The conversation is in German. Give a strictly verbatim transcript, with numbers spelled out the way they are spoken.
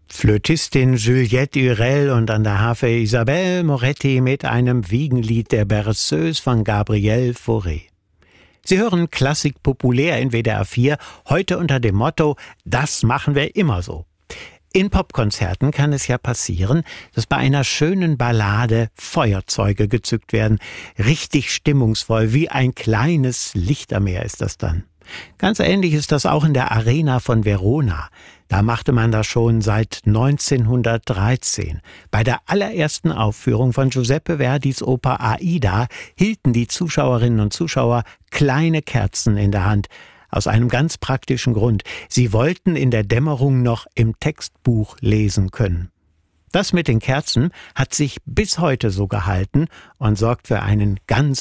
Flötistin Juliette Hurel und an der Harfe Isabelle Moretti mit einem Wiegenlied der Berceuse von Gabriel Fauré. Sie hören Klassik populär in W D R vier, heute unter dem Motto »Das machen wir immer so«. In Popkonzerten kann es ja passieren, dass bei einer schönen Ballade Feuerzeuge gezückt werden. Richtig stimmungsvoll, wie ein kleines Lichtermeer ist das dann. Ganz ähnlich ist das auch in der Arena von Verona. Da machte man das schon seit neunzehnhundertdreizehn. Bei der allerersten Aufführung von Giuseppe Verdis Oper Aida hielten die Zuschauerinnen und Zuschauer kleine Kerzen in der Hand. Aus einem ganz praktischen Grund. Sie wollten in der Dämmerung noch im Textbuch lesen können. Das mit den Kerzen hat sich bis heute so gehalten und sorgt für einen ganz